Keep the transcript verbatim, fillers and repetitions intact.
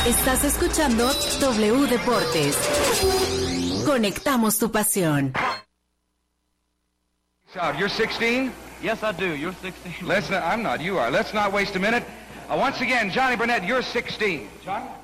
Estás escuchando W Deportes. Conectamos tu pasión. You're sixteen? Yes, I do. You're sixteen. Let's not, I'm not. You are. Let's not waste a minute. Uh, once again, Johnny Burnett, you're sixteen. Johnny?